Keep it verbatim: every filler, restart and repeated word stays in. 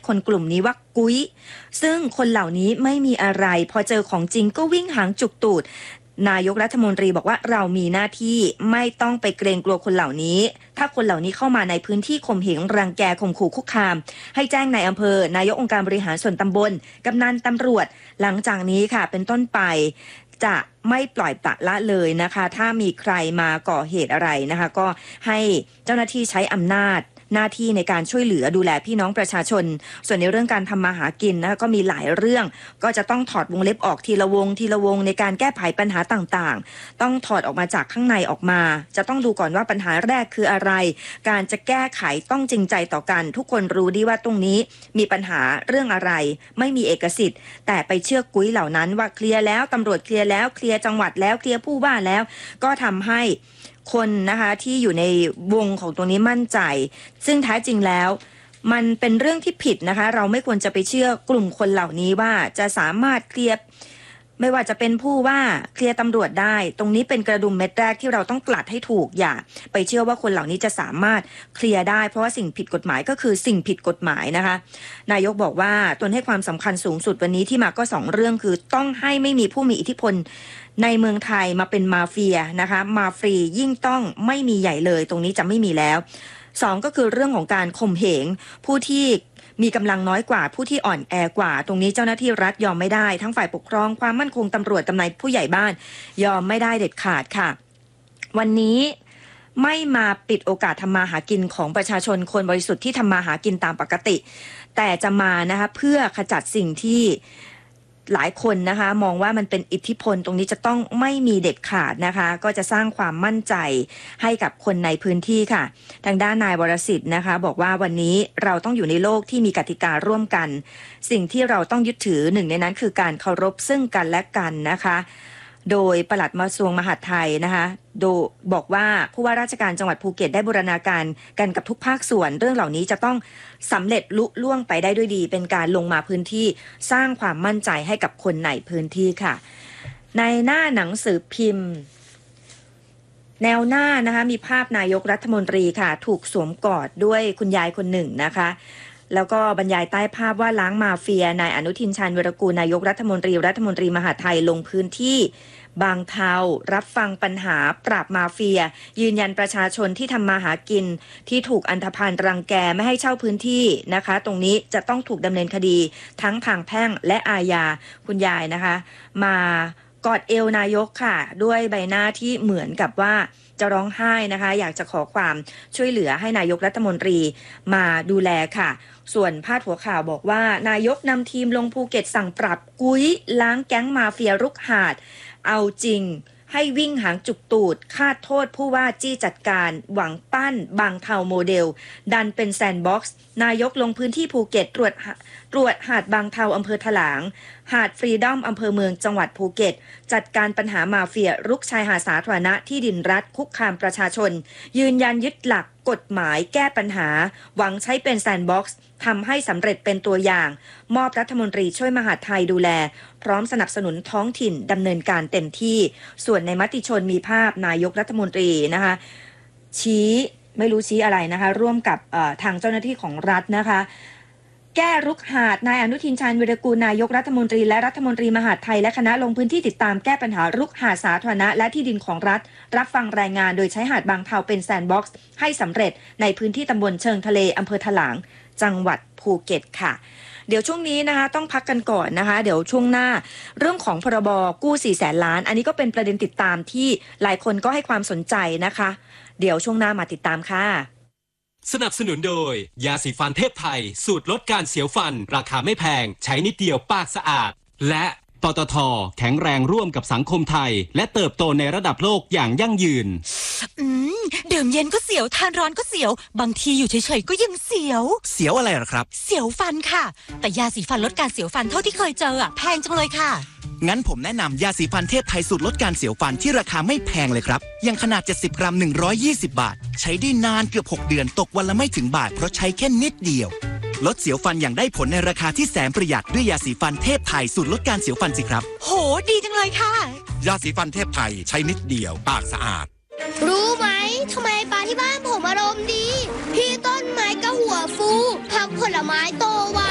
คนกลุ่มนี้ว่ากุ้ยซึ่งคนเหล่านี้ไม่มีอะไรพอเจอของจริงก็วิ่งหางจุกตูดนายกรัฐมนตรีบอกว่าเรามีหน้าที่ไม่ต้องไปเกรงกลัวคนเหล่านี้ถ้าคนเหล่านี้เข้ามาในพื้นที่ข่มเหงรังแกข่มขู่คุกคามให้แจ้งนายอำเภอนายกองค์การบริหารส่วนตำบลกำนันตำรวจหลังจากนี้ค่ะเป็นต้นไปจะไม่ปล่อยปละละเลยนะคะถ้ามีใครมาก่อเหตุอะไรนะคะก็ให้เจ้าหน้าที่ใช้อำนาจหน้าที่ในการช่วยเหลือดูแลพี่น้องประชาชนส่วนในเรื่องการทำมาหากินนะคะก็มีหลายเรื่องก็จะต้องถอดวงเล็บออกทีละวงทีละวงในการแก้ไขปัญหาต่างๆต้องถอดออกมาจากข้างในออกมาจะต้องดูก่อนว่าปัญหาแรกคืออะไรการจะแก้ไขต้องจริงใจต่อกันทุกคนรู้ดีว่าตรงนี้มีปัญหาเรื่องอะไรไม่มีเอกสิทธิ์แต่ไปเชื่อกุ้ยเหล่านั้นว่าเคลียร์แล้วตำรวจเคลียร์แล้วเคลียร์จังหวัดแล้วเคลียร์ผู้ว่าแล้วก็ทำให้คนนะคะที่อยู่ในวงของตรงนี้มั่นใจซึ่งแท้จริงแล้วมันเป็นเรื่องที่ผิดนะคะเราไม่ควรจะไปเชื่อกลุ่มคนเหล่านี้ว่าจะสามารถเคลียร์ไม่ว่าจะเป็นผู้ว่าเคลียร์ตำรวจได้ตรงนี้เป็นกระดุมเม็ดแรกที่เราต้องกลัดให้ถูกอย่าไปเชื่อว่าคนเหล่านี้จะสามารถเคลียร์ได้เพราะว่าสิ่งผิดกฎหมายก็คือสิ่งผิดกฎหมายนะคะนายกบอกว่าตนให้ความสำคัญสูงสุดวันนี้ที่มาก็สองเรื่องคือต้องให้ไม่มีผู้มีอิทธิพลในเมืองไทยมาเป็นมาเฟียนะคะมาฟรียิ่งต้องไม่มีใหญ่เลยตรงนี้จะไม่มีแล้วสองก็คือเรื่องของการข่มเหงผู้ที่มีกำลังน้อยกว่าผู้ที่อ่อนแอกว่าตรงนี้เจ้าหน้าที่รัฐยอมไม่ได้ทั้งฝ่ายปกครองความมั่นคงตำรวจกำนันผู้ใหญ่บ้านยอมไม่ได้เด็ดขาดค่ะวันนี้ไม่มาปิดโอกาสทำมาหากินของประชาชนคนบริสุทธิ์ที่ทำมาหากินตามปกติแต่จะมานะคะเพื่อขจัดสิ่งที่หลายคนนะคะมองว่ามันเป็นอิทธิพลตรงนี้จะต้องไม่มีเด็ดขาดนะคะก็จะสร้างความมั่นใจให้กับคนในพื้นที่ค่ะทางด้านนายวรสิทธิ์นะคะบอกว่าวันนี้เราต้องอยู่ในโลกที่มีกติการ่วมกันสิ่งที่เราต้องยึดถือหนึ่งในนั้นคือการเคารพซึ่งกันและกันนะคะโดยปลัดกระทรวงมหาดไทยนะคะโดยบอกว่าผู้ว่าราชการจังหวัดภูเก็ตได้บูรณาการกันกับทุกภาคส่วนเรื่องเหล่านี้จะต้องสำเร็จลุล่วงไปได้ด้วยดีเป็นการลงมาพื้นที่สร้างความมั่นใจให้กับคนในพื้นที่ค่ะในหน้าหนังสือพิมพ์แนวหน้านะคะมีภาพนายกรัฐมนตรีค่ะถูกสวมกอดด้วยคุณยายคนหนึ่งนะคะแล้วก็บรรยายใต้ภาพว่าล้างมาเฟียนายอนุทินชาญวีรกูลนายกรัฐมนตรีรัฐมนตรีมหาดไทยลงพื้นที่บางเทารับฟังปัญหาปราบมาเฟียยืนยันประชาชนที่ทำมาหากินที่ถูกอันธพาลรังแกไม่ให้เช่าพื้นที่นะคะตรงนี้จะต้องถูกดำเนินคดีทั้งทางแพ่งและอาญาคุณยายนะคะมากอดเอวนายกค่ะด้วยใบหน้าที่เหมือนกับว่าจะร้องไห้นะคะอยากจะขอความช่วยเหลือให้นายกรัฐมนตรีมาดูแลค่ะส่วนพาดหัวข่าวบอกว่านายกนำทีมลงภูเก็ตสั่งปรับกุ้ยล้างแก๊งมาเฟียรุกหาดเอาจริงให้วิ่งหางจุกตูดคาดโทษผู้ว่าจี้จัดการหวังปั้นบางเทาโมเดลดันเป็นแซนด์บ็อกซ์นายกลงพื้นที่ภูเก็ตตรวจตรวจหาดบางเทาอำเภอถลางหาดฟรีดอมอำเภอเมืองจังหวัดภูเก็ตจัดการปัญหามาเฟียรุกชายหาดสาธารณะที่ดินรัฐคุกคามประชาชนยืนยันยึดหลักกฎหมายแก้ปัญหาหวังใช้เป็นแซนด์บ็อกซ์ทำให้สำเร็จเป็นตัวอย่างมอบรัฐมนตรีช่วยมหาดไทยดูแลพร้อมสนับสนุนท้องถิ่นดำเนินการเต็มที่ส่วนในมติชนมีภาพนายกรัฐมนตรีนะคะชี้ไม่รู้ชี้อะไรนะคะร่วมกับทางเจ้าหน้าที่ของรัฐนะคะแก้รุกหาดนายอนุทินชาญวีรกูลนายกรัฐมนตรีและรัฐมนตรีมหาดไทยและคณะลงพื้นที่ติดตามแก้ปัญหารุกหาดสาธารณะและที่ดินของรัฐรับฟังรายงานโดยใช้หาดบางเทาเป็นแซนด์บ็อกซ์ให้สำเร็จในพื้นที่ตำบลเชิงทะเลอำเภอถลางจังหวัดภูเก็ตค่ะเดี๋ยวช่วงนี้นะคะต้องพักกันก่อนนะคะเดี๋ยวช่วงหน้าเรื่องของพรบกู้สี่แสนล้านอันนี้ก็เป็นประเด็นติดตามที่หลายคนก็ให้ความสนใจนะคะเดี๋ยวช่วงหน้ามาติดตามค่ะสนับสนุนโดยยาสีฟันเทพไทยสูตรลดการเสียวฟันราคาไม่แพงใช้นิดเดียวปากสะอาดและปตท.แข็งแรงร่วมกับสังคมไทยและเติบโตในระดับโลกอย่างยั่งยืนอืมดื่มเย็นก็เสียวทานร้อนก็เสียวบางทีอยู่เฉยๆก็ยังเสียวเสียวอะไรหรอครับเสียวฟันค่ะแต่ยาสีฟันลดการเสียวฟันเท่าที่เคยเจออ่ะแพงจังเลยค่ะงั้นผมแนะนำยาสีฟันเทพไทยสูตรลดการเสียวฟันที่ราคาไม่แพงเลยครับอย่างขนาดเจ็ดสิบกรัมหนึ่งร้อยยี่สิบบาทใช้ได้นานเกือบหกเดือนตกวันละไม่ถึงบาทเพราะใช้แค่นิดเดียวลดเสียวฟันอย่างได้ผลในราคาที่แสนประหยัดด้วยยาสีฟันเทพไทยสูตรลดการเสียวฟันสิครับโหดีจังเลยค่ะยาสีฟันเทพไทยใช้นิดเดียวปากสะอาดรู้ไหมทำไมปลาที่บ้านผมอารมณ์ดีพี่ต้นไม้ก็หัวฟูทำผลไม้โตไว